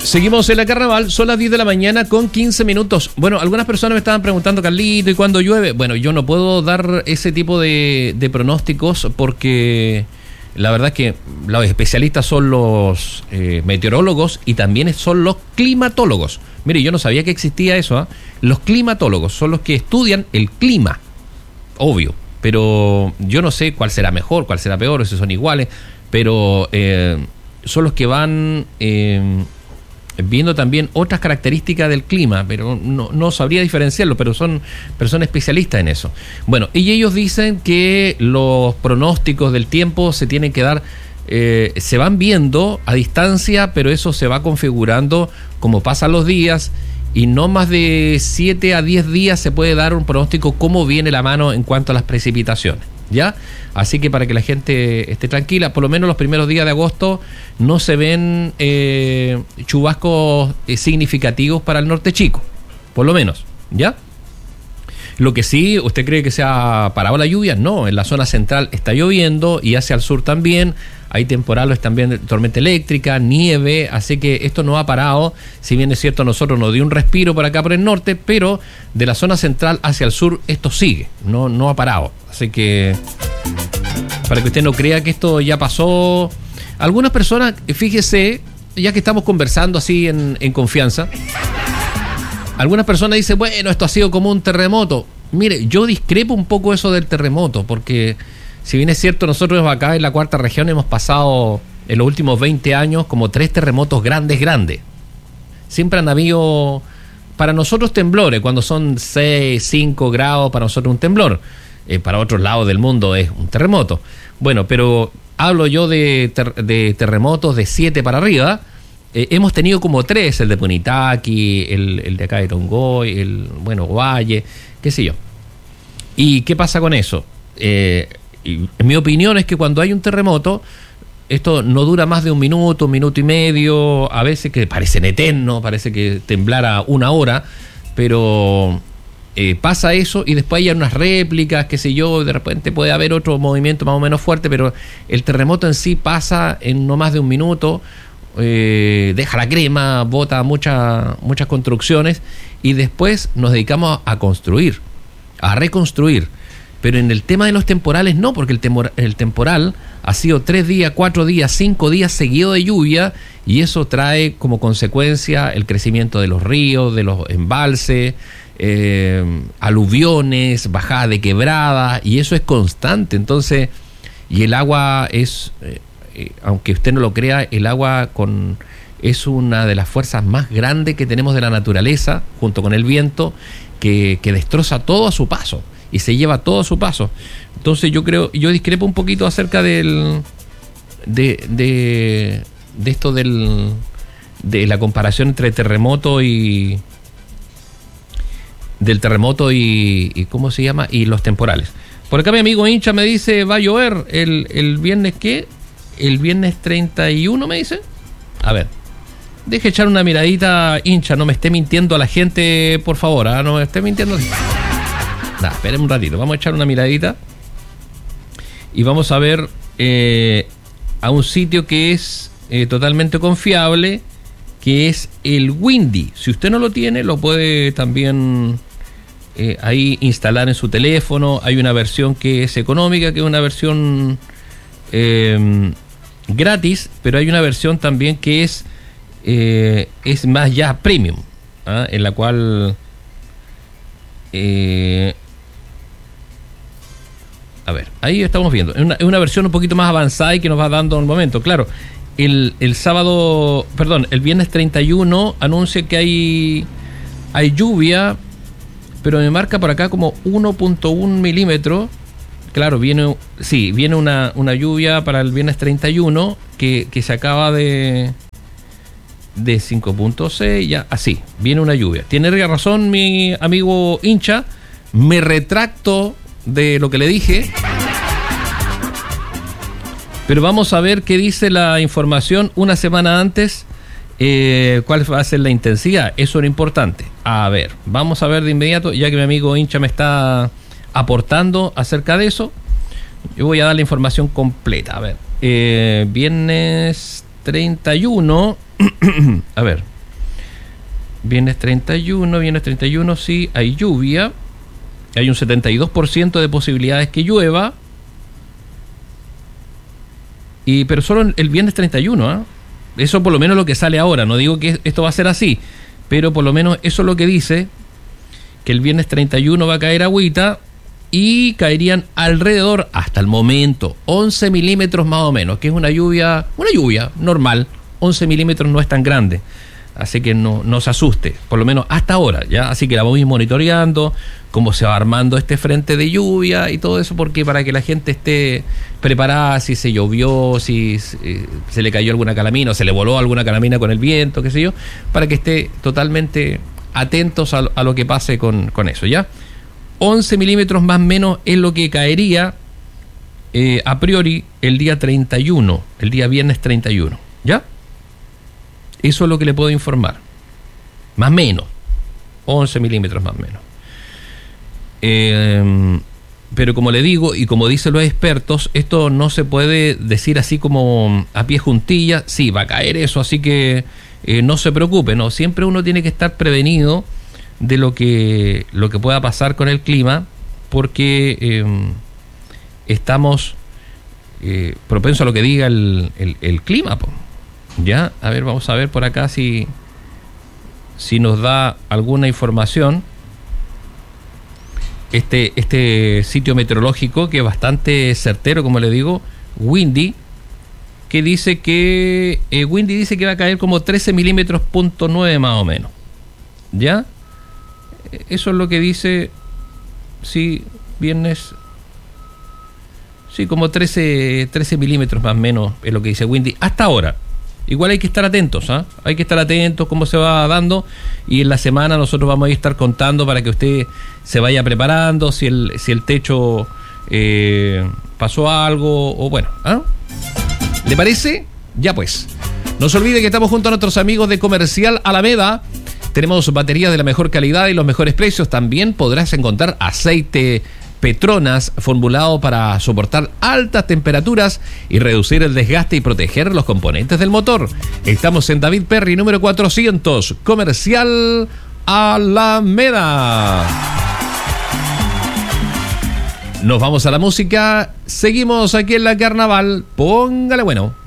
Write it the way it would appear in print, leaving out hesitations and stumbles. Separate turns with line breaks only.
Seguimos en la Carnaval, son las 10 de la mañana con 15 minutos. Bueno, algunas personas me estaban preguntando, Carlito, ¿y cuándo llueve? Bueno, yo no puedo dar ese tipo de pronósticos porque la verdad es que los especialistas son los meteorólogos y también son los climatólogos. Mire, yo no sabía que existía eso, ¿eh? Los climatólogos son los que estudian el clima, obvio, pero yo no sé cuál será mejor, cuál será peor, si son iguales, pero son los que van viendo también otras características del clima, pero no sabría diferenciarlo, pero son personas especialistas en eso. Bueno, y ellos dicen que los pronósticos del tiempo se tienen que dar, se van viendo a distancia, pero eso se va configurando como pasan los días, y no más de 7 a 10 días se puede dar un pronóstico cómo viene la mano en cuanto a las precipitaciones, ¿ya? Así que para que la gente esté tranquila, por lo menos los primeros días de agosto no se ven chubascos significativos para el norte chico, por lo menos, ¿ya? Lo que sí, ¿usted cree que se ha parado la lluvia? No, en la zona central está lloviendo y hacia el sur también. Hay temporales también, tormenta eléctrica, nieve, así que esto no ha parado. Si bien es cierto, a nosotros nos dio un respiro por acá por el norte, pero de la zona central hacia el sur esto sigue, no ha parado. Así que, para que usted no crea que esto ya pasó. Algunas personas, fíjese, ya que estamos conversando así en confianza, algunas personas dicen, bueno, esto ha sido como un terremoto. Mire, yo discrepo un poco eso del terremoto, porque si bien es cierto, nosotros acá en la cuarta región hemos pasado en los últimos 20 años como 3 terremotos grandes. Siempre han habido, para nosotros, temblores, cuando son 6, 5 grados, para nosotros un temblor. Para otros lados del mundo es un terremoto. Bueno, pero hablo yo de terremotos de 7 para arriba. Hemos tenido como 3, el de Punitaqui, el de acá de Tongoy, Valle, qué sé yo. ¿Y qué pasa con eso? Y en mi opinión es que cuando hay un terremoto, esto no dura más de un minuto y medio, a veces que parecen eternos, parece que temblara 1 hora, pero pasa eso y después hay unas réplicas, qué sé yo, de repente puede haber otro movimiento más o menos fuerte, pero el terremoto en sí pasa en no más de un minuto. Deja la crema, bota muchas construcciones y después nos dedicamos a construir, a reconstruir. Pero en el tema de los temporales no, porque el temporal ha sido 3 días, 4 días, 5 días seguidos de lluvia, y eso trae como consecuencia el crecimiento de los ríos, de los embalses, aluviones, bajada de quebradas, y eso es constante. Entonces, y el agua es, aunque usted no lo crea, el agua es una de las fuerzas más grandes que tenemos de la naturaleza, junto con el viento, que destroza todo a su paso y se lleva todo a su paso. Entonces yo discrepo un poquito acerca de esto de la comparación entre terremoto y ¿cómo se llama? Y los temporales. Por acá mi amigo hincha me dice, va a llover el viernes, ¿qué? El viernes 31 me dice. A ver, deje echar una miradita, hincha, no me esté mintiendo a la gente, por favor, no me esté mintiendo. Esperen un ratito, vamos a echar una miradita y vamos a ver a un sitio que es totalmente confiable, que es el Windy. Si usted no lo tiene, lo puede también ahí instalar en su teléfono. Hay una versión que es económica, que es una versión gratis, pero hay una versión también que es más ya premium, en la cual a ver, ahí estamos viendo. Es una versión un poquito más avanzada y que nos va dando un momento. Claro, el viernes 31 anuncia que hay lluvia, pero me marca por acá como 1.1 milímetros. Claro, viene una lluvia para el viernes 31 que se acaba de 5.6, ya, así, viene una lluvia. Tiene razón mi amigo hincha, me retracto de lo que le dije, pero vamos a ver qué dice la información una semana antes, cuál va a ser la intensidad. Eso es lo importante. A ver, vamos a ver de inmediato, ya que mi amigo hincha me está aportando acerca de eso. Yo voy a dar la información completa. A ver, viernes 31 a ver, Viernes 31, sí, hay lluvia. Hay un 72% de posibilidades que llueva. Pero solo el viernes 31, ¿eh? Eso por lo menos lo que sale ahora. No digo que esto va a ser así, pero por lo menos eso es lo que dice, que el viernes 31 va a caer agüita y caerían alrededor, hasta el momento, 11 milímetros más o menos, que es una lluvia normal. 11 milímetros no es tan grande, así que no se asuste, por lo menos hasta ahora, ¿ya? Así que la vamos a ir monitoreando, cómo se va armando este frente de lluvia y todo eso, porque para que la gente esté preparada, si se llovió, si se le cayó alguna calamina o se le voló alguna calamina con el viento, qué sé yo, para que esté totalmente atentos a lo que pase con eso, ¿ya? 11 milímetros más o menos es lo que caería a priori el día 31, el día viernes 31, ¿ya? Eso es lo que le puedo informar. Más o menos. 11 milímetros más o menos. Pero como le digo, y como dicen los expertos, esto no se puede decir así como a pie juntilla. Sí, va a caer eso, así que no se preocupe, ¿no? Siempre uno tiene que estar prevenido de lo que pueda pasar con el clima, porque estamos propensos a lo que diga el clima, po. Ya, a ver, vamos a ver por acá si nos da alguna información este sitio meteorológico, que es bastante certero, como le digo, Windy, que dice que Windy dice que va a caer como 13 milímetros .9 más o menos, ¿ya? Eso es lo que dice, sí, viernes, sí, como 13 milímetros más o menos es lo que dice Windy hasta ahora. Igual hay que estar atentos, ¿eh? Hay que estar atentos cómo se va dando, y en la semana nosotros vamos a estar contando para que usted se vaya preparando, si el techo pasó algo, o bueno, ¿eh? ¿Le parece? Ya pues. No se olvide que estamos junto a nuestros amigos de Comercial Alameda. Tenemos baterías de la mejor calidad y los mejores precios. También podrás encontrar aceite Petronas, formulado para soportar altas temperaturas y reducir el desgaste y proteger los componentes del motor. Estamos en David Perry, número 400, Comercial Alameda. Nos vamos a la música. Seguimos aquí en la Carnaval. Póngale bueno.